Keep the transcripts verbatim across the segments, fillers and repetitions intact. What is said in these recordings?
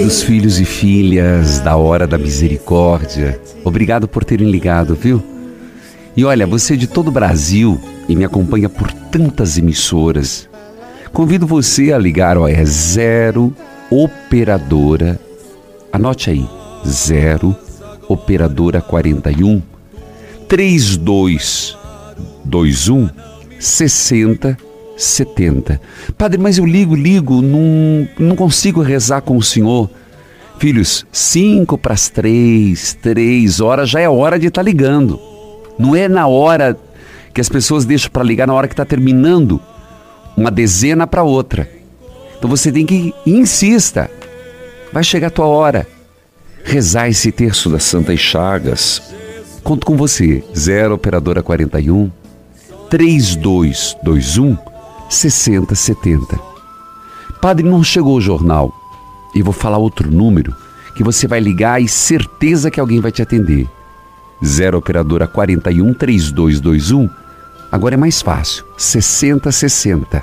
queridos filhos e filhas da Hora da Misericórdia, obrigado por terem ligado, viu? E olha, você de todo o Brasil e me acompanha por tantas emissoras, convido você a ligar, ó, é zero operadora, anote aí, zero operadora quarenta e um, trinta e dois, vinte e um, sessenta, setenta. Padre, mas eu ligo, ligo, não, não consigo rezar com o senhor. Filhos, cinco para as três, três horas já é hora de estar ligando. Não é na hora que as pessoas deixam para ligar, na hora que está terminando uma dezena para outra. Então você tem que ir, insista, vai chegar a tua hora. Rezar esse terço das Santas Chagas. Conto com você, zero operadora quarenta e um, trinta e dois, vinte e um, sessenta, setenta. Padre, não chegou o jornal. E vou falar outro número que você vai ligar e certeza que alguém vai te atender. zero operadora quarenta e um, trinta e dois, vinte e um. Agora é mais fácil, sessenta, sessenta.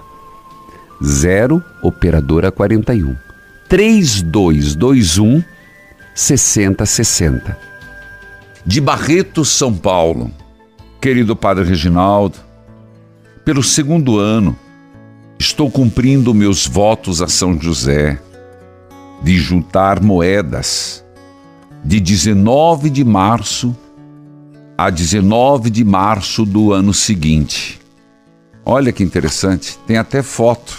zero operadora quarenta e um, trinta e dois, vinte e um, sessenta, sessenta. De Barretos, São Paulo. Querido Padre Reginaldo, pelo segundo ano, estou cumprindo meus votos a São José de juntar moedas de dezenove de março a dezenove de março do ano seguinte. Olha que interessante, tem até foto.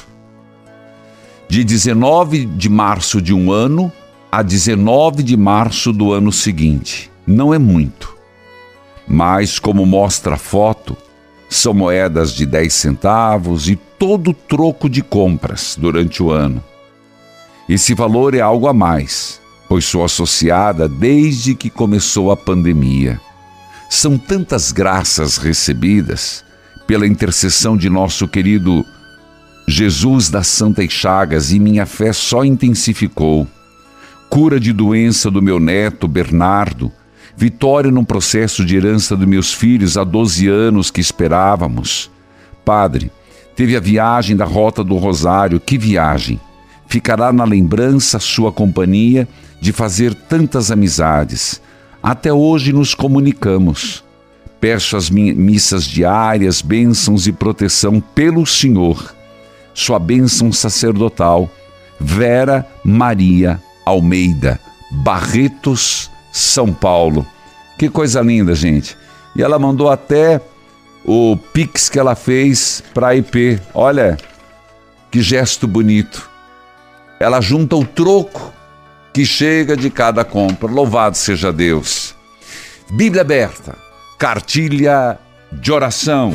De dezenove de março de um ano a dezenove de março do ano seguinte. Não é muito, mas como mostra a foto, são moedas de dez centavos e todo troco de compras durante o ano. Esse valor é algo a mais, pois sou associada desde que começou a pandemia. São tantas graças recebidas pela intercessão de nosso querido Jesus das Santas Chagas, e minha fé só intensificou. Cura de doença do meu neto Bernardo, vitória no processo de herança dos meus filhos há doze anos que esperávamos. Padre, teve a viagem da Rota do Rosário. Que viagem! Ficará na lembrança sua companhia de fazer tantas amizades. Até hoje nos comunicamos. Peço as missas diárias, bênçãos e proteção pelo Senhor. Sua bênção sacerdotal, Vera Maria Almeida, Barretos, São Paulo. Que coisa linda, gente. E ela mandou até o Pix que ela fez para a I P. Olha, que gesto bonito. Ela junta o troco que chega de cada compra. Louvado seja Deus. Bíblia aberta, cartilha de oração.